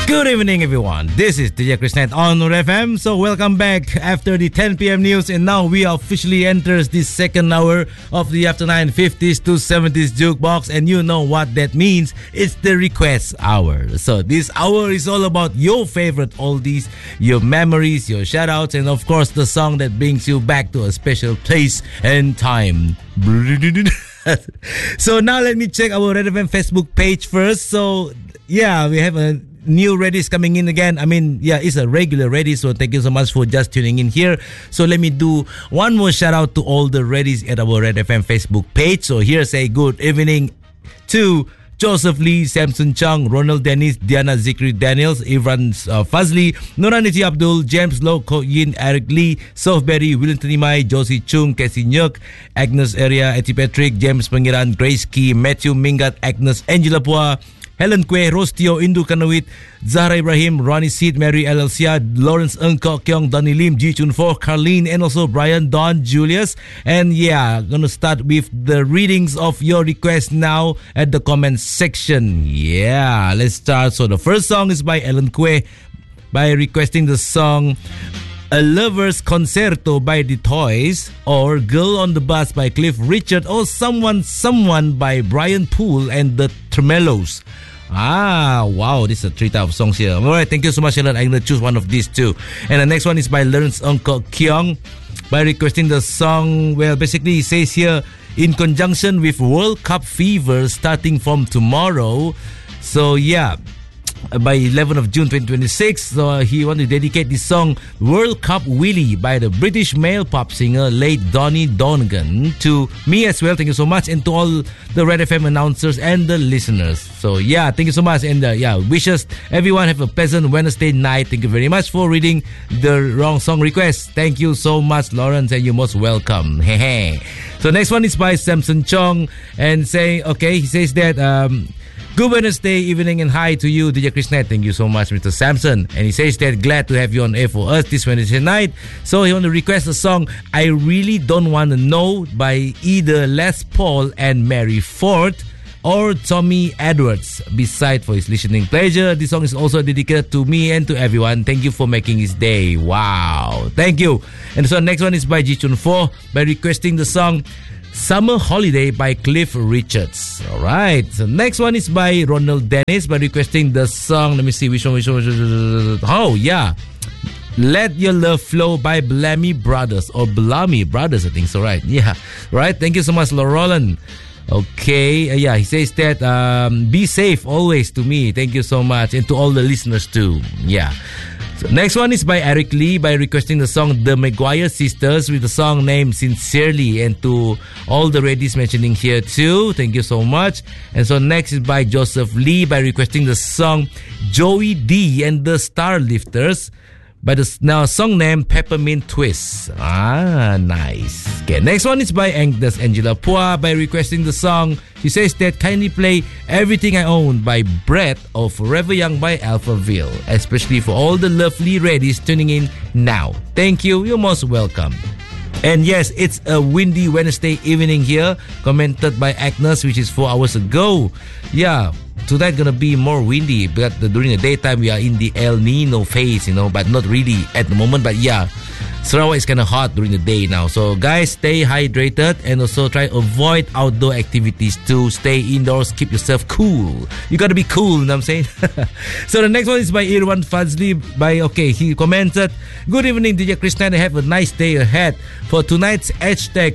Good evening, everyone. This is DJ Krishnet on Noor FM. So welcome back after the 10 p.m. news, and now we officially enters the second hour of the after 950s to 70s jukebox, and you know what that means. It's the request hour. So this hour is all about your favorite oldies, your memories, your shoutouts, and of course the song that brings you back to a special place and time. So now let me check our Red FM Facebook page first. So yeah, we have a new Reddies coming in again. I mean, yeah, it's a regular Reddy, so thank you so much for just tuning in here. So let me do one more shout out to all the Reddies at our Red FM Facebook page. So here's a good evening to Joseph Lee, Samson Chung, Ronald Dennis, Diana Zikri Daniels, Ivan Fazli, Nuraniti Abdul, James Low, Ko Yin, Eric Lee, Sofberry, William Tanimai, Josie Chung, Casey Nyuk, Agnes Area, Eti Patrick, James Pengiran, Grace Key, Matthew Mingat, Agnes, Angela Pua, Helen Kwe, Rostio, Indu Kanawit, Zahra Ibrahim, Ronnie Seed, Mary Elsia, Lawrence Ng Kok Kyong, Donny Lim, Ji Chun Fo, Carlene, and also Brian, Don, Julius. And yeah, gonna start with the readings of your requests now at the comment section. Yeah, let's start. So the first song is by Ellen Kwe by requesting the song A Lover's Concerto by The Toys, or Girl on the Bus by Cliff Richard, or Someone by Brian Poole and the Tremelos. Ah, wow, this is a 3 type of songs here. Alright, thank you so much, Ellen. I'm going to choose one of these two. And the next one is by Lawrence Uncle Kyong by requesting the song, well, basically he says here, in conjunction with World Cup fever starting from tomorrow. So yeah, by 11th of June 2026, so he wanted to dedicate this song World Cup Willie by the British male pop singer late Donny Donegan to me as well. Thank you so much, and to all the Red FM announcers and the listeners. So yeah, thank you so much, and yeah, wishes everyone have a pleasant Wednesday night. Thank you very much for reading the wrong song request. Thank you so much, Lawrence, and you're most welcome. Hey. So next one is by Samson Chong, and saying, okay, he says that good Wednesday evening and hi to you, DJ Krishnet. Thank you so much, Mr. Samson. And he says that glad to have you on air for us this Wednesday night. So he want to request a song I Really Don't Want to Know by either Les Paul and Mary Ford or Tommy Edwards. Beside for his listening pleasure, this song is also dedicated to me and to everyone. Thank you for making his day. Wow, thank you. And so next one is by Ji Chun Fo by requesting the song Summer Holiday by Cliff Richards. Alright, so next one is by Ronald Dennis by requesting the song, let me see which one. Oh yeah, Let Your Love Flow by Bellamy Brothers, or Bellamy Brothers, I think so, right? Yeah, right. Thank you so much, Roland. Okay, yeah, he says that be safe always to me. Thank you so much, and to all the listeners too. Yeah. So next one is by Eric Lee by requesting the song The Maguire Sisters with the song named Sincerely, and to all the Reddies mentioning here too. Thank you so much. And so next is by Joseph Lee by requesting the song Joey D and the Starlifters by the now song name Peppermint Twist. Ah, nice. Okay, next one is by Agnes Angela Pua by requesting the song. She says that kindly play Everything I Own by Brett or Forever Young by Alphaville, especially for all the lovely Reddies tuning in now. Thank you. You're most welcome. And yes, it's a windy Wednesday evening here, commented by Agnes, which is 4 hours ago. Yeah, tonight gonna be more windy, but during the daytime we are in the El Nino phase, but not really at the moment. But yeah, Sarawak is kind of hot during the day now. So guys, stay hydrated and also try to avoid outdoor activities to stay indoors. Keep yourself cool. You gotta be cool, you know what I'm saying? So the next one is by Irwan Fazli he commented, good evening DJ Krishnan, have a nice day ahead. For tonight's hashtag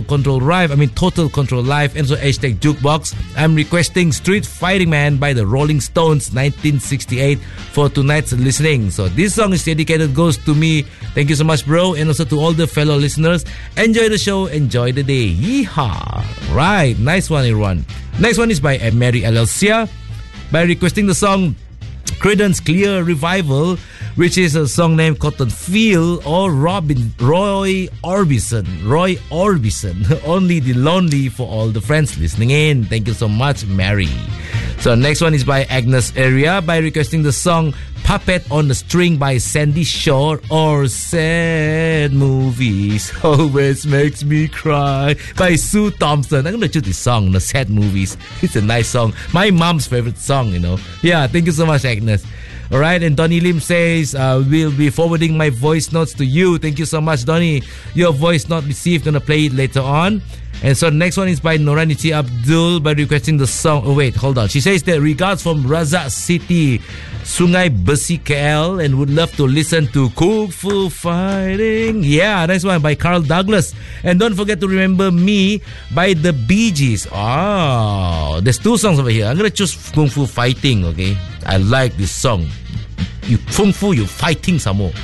Total Control Live, and so hashtag Jukebox, I'm requesting Street Fighting Man by the Rolling Stones 1968 for tonight's listening. So this song is dedicated, goes to me. Thank you so much, bro, and also to all the fellow listeners. Enjoy the show, enjoy the day. Yeehaw! Right, nice one, everyone. Next one is by Mary Elsia by requesting the song Creedence Clear Revival, which is a song named Cotton Field, or Roy Orbison, Only the Lonely, for all the friends listening in. Thank you so much, Mary. So next one is by Agnes Area by requesting the song Puppet on the String by Sandy Shore, or Sad Movies Always Makes Me Cry by Sue Thompson. I'm gonna choose this song, the Sad Movies. It's a nice song, my mom's favorite song, you know. Yeah, thank you so much, Agnes. All right, and Donnie Lim says, we'll be forwarding my voice notes to you. Thank you so much, Donnie. Your voice note received, gonna play it later on. And so the next one is by Noraniti Abdul by requesting the song. Oh wait, hold on. She says that regards from Razak City, Sungai Besi KL, and would love to listen to Kung Fu Fighting. Yeah, next one by Carl Douglas. And don't forget to Remember Me by the Bee Gees. Oh, there's two songs over here. I'm gonna choose Kung Fu Fighting, okay? I like this song. You Kung Fu, you fighting some more.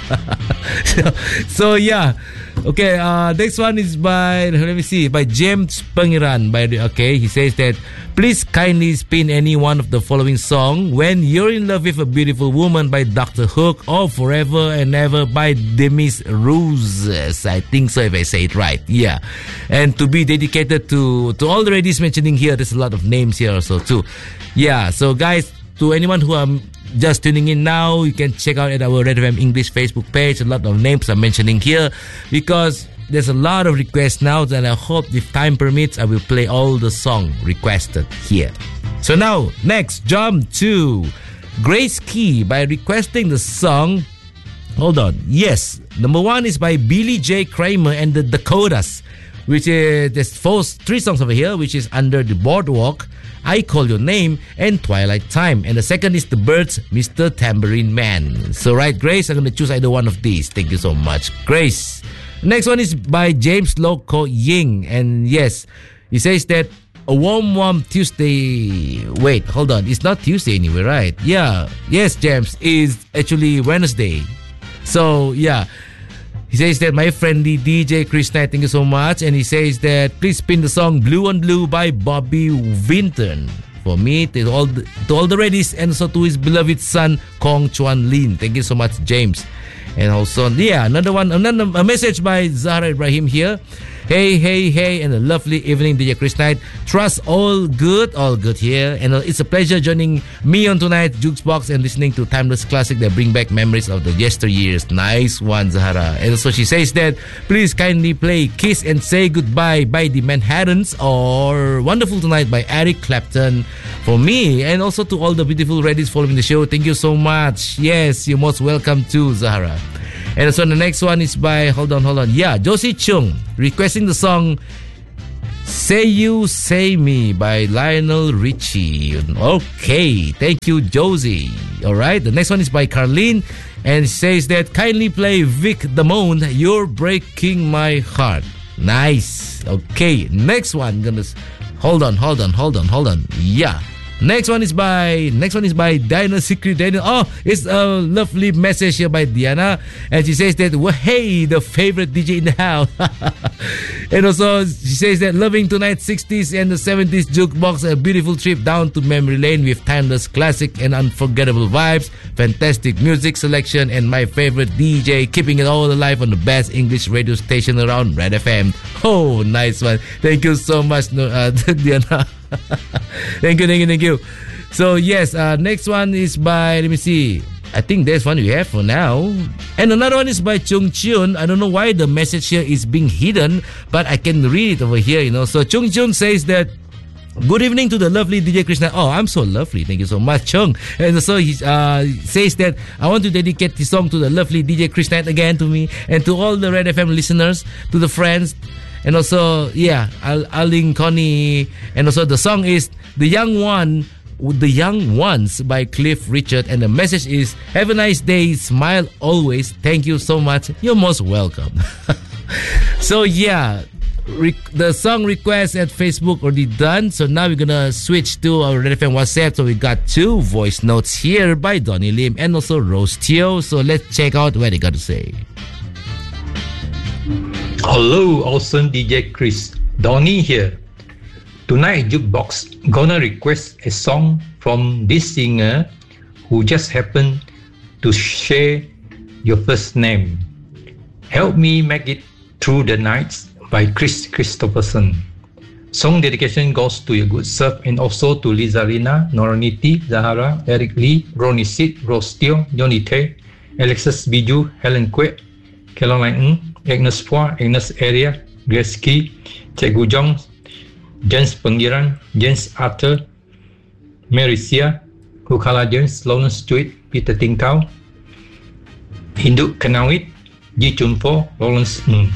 so yeah. Okay, next one is by, let me see, by James Pangiran. Okay, he says that, please kindly spin any one of the following song: When You're in Love with a Beautiful Woman by Dr. Hook, or Forever and Ever by Demis Rousses. I think so if I say it right. Yeah. And to be dedicated to all the ladies mentioning here, there's a lot of names here also too. Yeah, so guys, to anyone who are just tuning in now, you can check out at our Red FM English Facebook page. A lot of names I'm mentioning here because there's a lot of requests now, and I hope if time permits, I will play all the song requested here. So now, next, jump to Grace Key by requesting the song. Hold on. Yes, number one is by Billy J. Kramer and the Dakotas, which is, there's three songs over here, which is Under the Boardwalk, I Call Your Name, and Twilight Time. And the second is The Byrds, Mr. Tambourine Man. So right, Grace, I'm going to choose either one of these. Thank you so much, Grace. Next one is by James Loco Ying. And yes, he says that a warm Tuesday. Wait, hold on. It's not Tuesday anyway, right? Yeah. Yes, James, is actually Wednesday. So yeah. He says that my friendly DJ Chris Knight, thank you so much. And he says that please spin the song Blue on Blue by Bobby Vinton for me, to all the ladies, and also to his beloved son Kong Chuan Lin. Thank you so much, James. And also, yeah, a message by Zahra Ibrahim here. Hey, and a lovely evening, DJ Chris Knight. Trust all good here. And it's a pleasure joining me on tonight's Jukebox and listening to timeless classic that bring back memories of the yesteryears. Nice one, Zahara. And so she says that please kindly play Kiss and Say Goodbye by the Manhattans, or Wonderful Tonight by Eric Clapton for me. And also to all the beautiful ladies following the show, thank you so much. Yes, you're most welcome too, Zahara. And so the next one is by, hold on. Yeah, Josie Chung requesting the song Say You, Say Me by Lionel Richie. Okay, thank you, Josie. All right, the next one is by Carlene, and says that kindly play Vic Damone, You're Breaking My Heart. Nice. Okay, next one. Hold on. Yeah. Next one is by Diana Secret Daniel. Oh, it's a lovely message here by Diana, and she says that, well, hey, the favorite DJ in the house. And also she says that loving tonight's 60s and the 70s jukebox, a beautiful trip down to memory lane with timeless classic and unforgettable vibes, fantastic music selection, and my favorite DJ keeping it all alive on the best English radio station around, Red FM. Oh, nice one. Thank you so much, Diana. Thank you. So yes, next one is by, let me see, I think that's one we have for now. And another one is by Chung Chun. I don't know why the message here is being hidden, but I can read it over here, you know. So Chung Chun says that, good evening to the lovely DJ Krishna. Oh, I'm so lovely. Thank you so much, Chung. And so he says that I want to dedicate this song to the lovely DJ Krishna again, to me, and to all the Red FM listeners, to the friends. And also, yeah, Aling Connie. And also the song is The Young Ones by Cliff Richard. And the message is, have a nice day, smile always. Thank you so much. You're most welcome. So yeah, the song requests at Facebook already done. So now we're gonna switch to our Red FM WhatsApp. So we got two voice notes here by Donnie Lim and also Rose Teo. So let's check out what they got to say. Hello, awesome DJ Chris. Donnie here. Tonight, Jukebox gonna request a song from this singer who just happened to share your first name. Help Me Make It Through the Nights by Chris Christopherson. Song dedication goes to your good self and also to Liza Rina, Noraniti, Zahara, Eric Lee, Ronnie Sid, Rose Teo, Johnny Tay, Alexis Biju, Helen Kwek, Caroline Ng, Agnes Phua, Agnes Area, Grace Key, Cikgu Jong, James Pengiran, James Arthur, Mary Sia, Hukala James, Lawrence Stewart, Peter Tingkau, Hinduk Kanawit, Ji Chun Po, Lawrence Ng.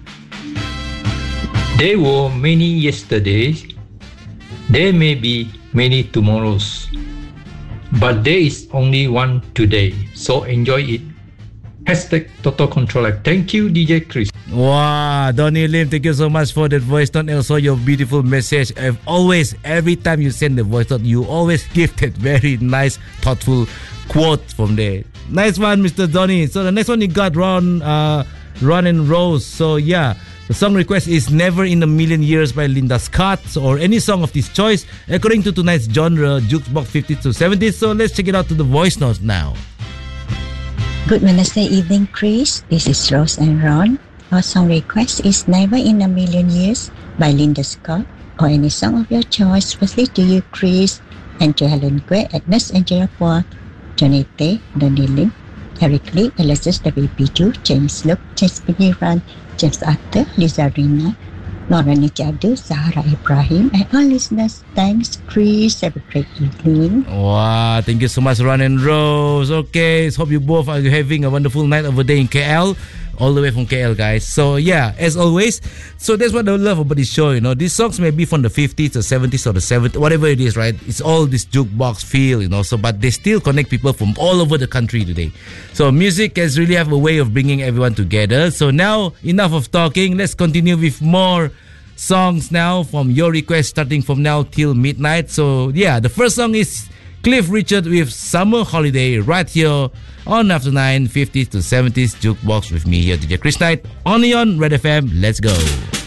There were many yesterdays, there may be many tomorrows, but there is only one today, so enjoy it. Hashtag Total Controller. Thank you, DJ Chris. Wow, Donnie Lim, thank you so much for that voice note and also your beautiful message. I've always, every time you send the voice note, you always give that very nice, thoughtful quote from there. Nice one, Mr. Donnie. So the next one you got, Ron and Rose. So yeah, the song request is Never in a Million Years by Linda Scott, or any song of this choice according to tonight's genre, Jukebox 50s to 70s. So let's check it out to the voice notes now. Good Wednesday evening, Chris. This is Rose and Ron. Our song request is Never in a Million Years by Linda Scott, or any song of your choice, especially to you, Chris, and to Helen Kwek, Agnes Angela Phua, Johnny Tay, Donnie Lim, Eric Lee, Alexis W.P.Ju, James Luke, James Pengiran, James Arthur, Liza Rina, Noraniti Abdul, Zahara Ibrahim, and all listeners. Thanks, Chris. Have a great evening. Wow, thank you so much, Ron and Rose. Okay, so hope you both are having a wonderful night over there in KL. All the way from KL, guys. So yeah, as always, so that's what I love about this show, you know. These songs may be from the 50s, the 70s, or the 70s, whatever it is, right? It's all this jukebox feel, you know. So, but they still connect people from all over the country today. So music has really have a way of bringing everyone together. So now, enough of talking. Let's continue with more songs now from your request, starting from now till midnight. So yeah, the first song is Cliff Richard with Summer Holiday right here on After 9, 50s to 70s Jukebox with me here, DJ Chris Knight, only on Red FM. Let's go.